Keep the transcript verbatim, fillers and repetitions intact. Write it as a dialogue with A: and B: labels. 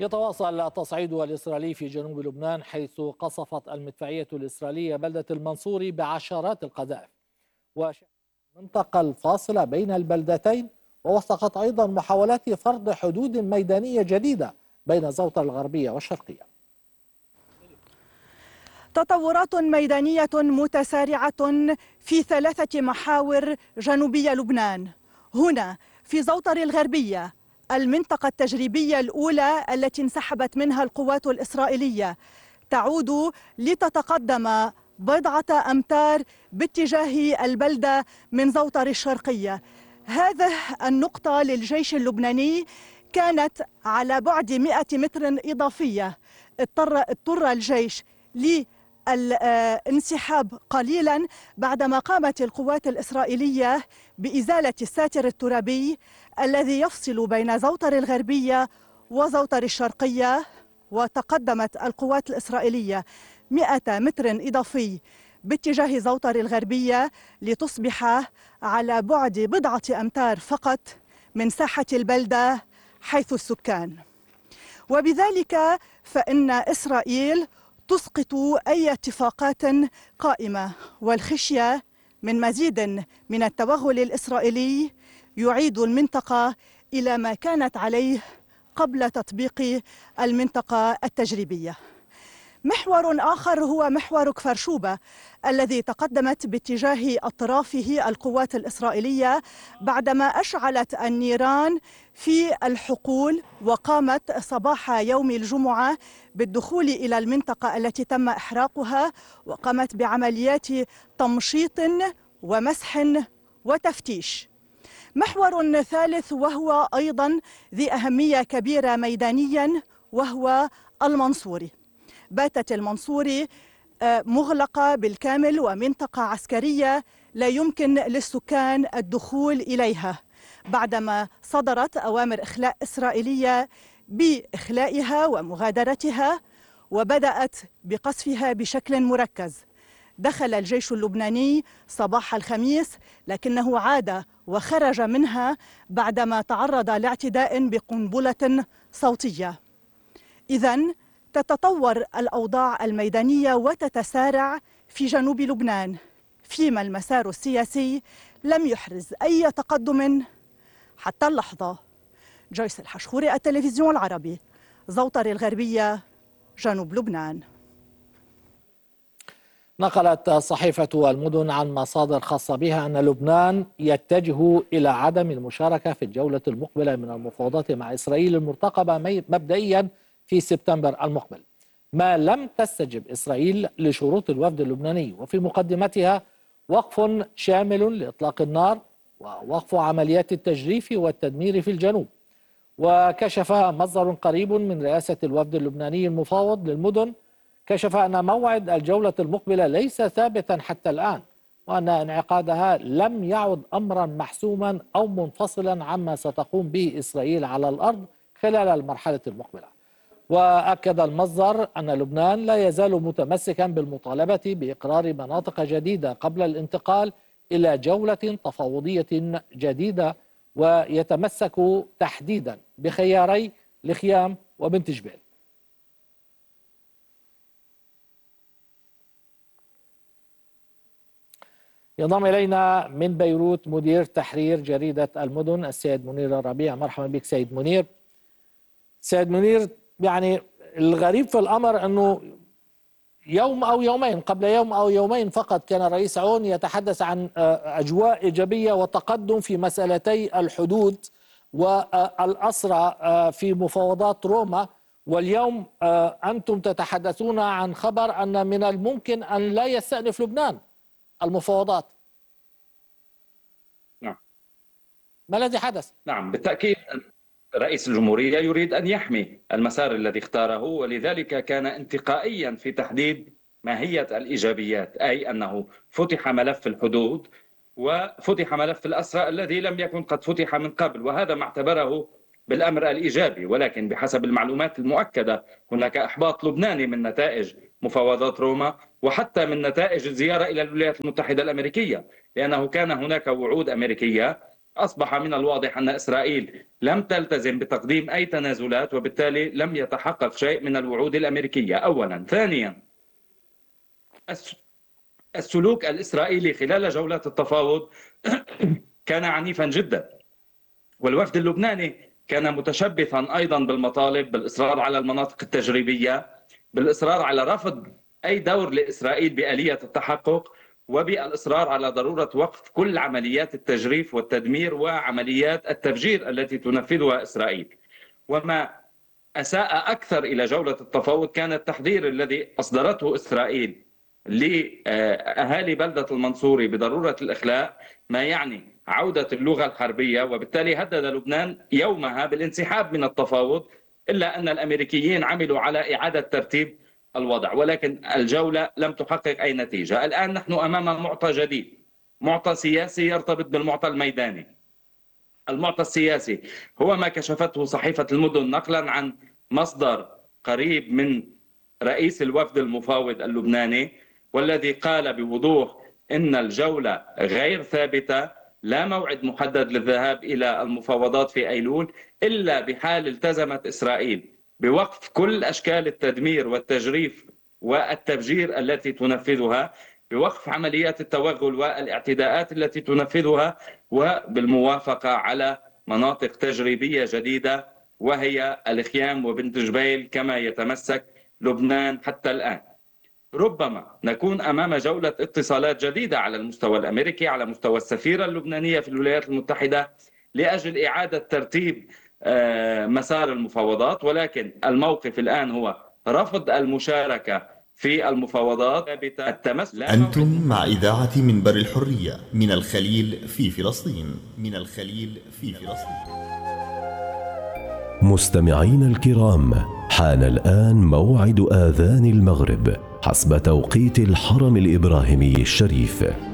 A: يتواصل التصعيد الإسرائيلي في جنوب لبنان، حيث قصفت المدفعية الإسرائيلية بلدة المنصوري بعشرات القذائف والمنطقة الفاصلة بين البلدتين، ووثقت أيضا محاولات فرض حدود ميدانية جديدة بين زوطة الغربية والشرقية.
B: تطورات ميدانية متسارعة في ثلاثة محاور جنوبي لبنان. هنا في زوطر الغربية، المنطقة التجريبية الأولى التي انسحبت منها القوات الإسرائيلية تعود لتتقدم بضعة أمتار باتجاه البلدة من زوطر الشرقية. هذه النقطة للجيش اللبناني كانت على بعد مئة متر إضافية. اضطر اضطر الجيش للانسحاب قليلا بعدما قامت القوات الإسرائيلية بإزالة الساتر الترابي الذي يفصل بين زوطر الغربية وزوطر الشرقية، وتقدمت القوات الإسرائيلية مئة متر إضافي باتجاه زوطر الغربية لتصبح على بعد بضعة أمتار فقط من ساحة البلدة حيث السكان. وبذلك فإن إسرائيل تسقط أي اتفاقات قائمة، والخشية من مزيد من التوغل الإسرائيلي يعيد المنطقة إلى ما كانت عليه قبل تطبيق المنطقة التجريبية. محور آخر هو محور كفر شوبة الذي تقدمت باتجاه أطرافه القوات الإسرائيلية بعدما أشعلت النيران في الحقول، وقامت صباح يوم الجمعة بالدخول إلى المنطقة التي تم إحراقها، وقامت بعمليات تمشيط ومسح وتفتيش. محور ثالث وهو أيضا ذي أهمية كبيرة ميدانيا وهو المنصوري. باتت المنصوري مغلقة بالكامل ومنطقة عسكرية لا يمكن للسكان الدخول إليها بعدما صدرت أوامر إخلاء إسرائيلية بإخلائها ومغادرتها، وبدأت بقصفها بشكل مركز. دخل الجيش اللبناني صباح الخميس لكنه عاد وخرج منها بعدما تعرض لاعتداء بقنبلة صوتية. إذن تتطور الأوضاع الميدانية وتتسارع في جنوب لبنان، فيما المسار السياسي لم يحرز أي تقدم حتى اللحظة. جويس الحشخوري، التلفزيون العربي، زوطر الغربية، جنوب لبنان.
A: نقلت صحيفة المدن عن مصادر خاصة بها أن لبنان يتجه إلى عدم المشاركة في الجولة المقبلة من المفاوضات مع إسرائيل المرتقبة مبدئيا في سبتمبر المقبل، ما لم تستجب إسرائيل لشروط الوفد اللبناني، وفي مقدمتها وقف شامل لإطلاق النار ووقف عمليات التجريف والتدمير في الجنوب. وكشف مصدر قريب من رئاسة الوفد اللبناني المفاوض للمدن كشف أن موعد الجولة المقبلة ليس ثابتا حتى الآن، وأن انعقادها لم يعد أمرا محسوما أو منفصلا عما ستقوم به إسرائيل على الأرض خلال المرحلة المقبلة. وأكد المصدر أن لبنان لا يزال متمسكا بالمطالبة بإقرار مناطق جديدة قبل الانتقال إلى جولة تفاوضية جديدة، ويتمسك تحديدا بخياري الخيام وبنت جبيل. ينضم إلينا من بيروت مدير تحرير جريدة المدن السيد منير الربيع. مرحبا بك سيد منير. سيد منير، يعني الغريب في الأمر أنه يوم أو يومين قبل يوم أو يومين فقط كان الرئيس عون يتحدث عن أجواء إيجابية وتقدم في مسألتي الحدود والأسرى في مفاوضات روما، واليوم أنتم تتحدثون عن خبر أن من الممكن أن لا يستأنف لبنان المفاوضات.
C: نعم.
A: ما الذي حدث؟
C: نعم، بالتأكيد رئيس الجمهورية يريد أن يحمي المسار الذي اختاره، ولذلك كان انتقائيا في تحديد ماهية الإيجابيات، أي أنه فتح ملف الحدود وفتح ملف الأسرى الذي لم يكن قد فتح من قبل، وهذا ما اعتبره بالأمر الإيجابي. ولكن بحسب المعلومات المؤكدة هناك إحباط لبناني من نتائج مفاوضات روما، وحتى من نتائج الزيارة إلى الولايات المتحدة الأمريكية، لأنه كان هناك وعود أمريكية أصبح من الواضح أن إسرائيل لم تلتزم بتقديم أي تنازلات، وبالتالي لم يتحقق شيء من الوعود الأمريكية أولا. ثانيا، السلوك الإسرائيلي خلال جولات التفاوض كان عنيفا جدا، والوفد اللبناني كان متشبثا أيضا بالمطالب، بالإصرار على المناطق التجريبية، بالإصرار على رفض أي دور لإسرائيل بآلية التحقق، وبالإصرار على ضرورة وقف كل عمليات التجريف والتدمير وعمليات التفجير التي تنفذها إسرائيل. وما أساء أكثر إلى جولة التفاوض كان التحذير الذي أصدرته إسرائيل لأهالي بلدة المنصوري بضرورة الإخلاء، ما يعني عودة اللغة الحربية، وبالتالي هدد لبنان يومها بالانسحاب من التفاوض، إلا أن الأمريكيين عملوا على إعادة ترتيب الوضع، ولكن الجولة لم تحقق أي نتيجة. الآن نحن أمام معطى جديد، معطى سياسي يرتبط بالمعطى الميداني. المعطى السياسي هو ما كشفته صحيفة المدن نقلا عن مصدر قريب من رئيس الوفد المفاوض اللبناني، والذي قال بوضوح إن الجولة غير ثابتة، لا موعد محدد للذهاب إلى المفاوضات في أيلول إلا بحال التزمت إسرائيل بوقف كل أشكال التدمير والتجريف والتفجير التي تنفذها، بوقف عمليات التوغل والاعتداءات التي تنفذها، وبالموافقة على مناطق تجريبية جديدة وهي الخيام وبنت جبيل كما يتمسك لبنان حتى الآن. ربما نكون أمام جولة اتصالات جديدة على المستوى الأمريكي، على مستوى السفيرة اللبنانية في الولايات المتحدة، لأجل إعادة ترتيب مسار المفاوضات، ولكن الموقف الآن هو رفض المشاركة في المفاوضات.
D: أنتم مع إذاعة منبر الحرية من الخليل في فلسطين من الخليل في فلسطين.
E: مستمعين الكرام، حان الآن موعد آذان المغرب حسب توقيت الحرم الإبراهيمي الشريف.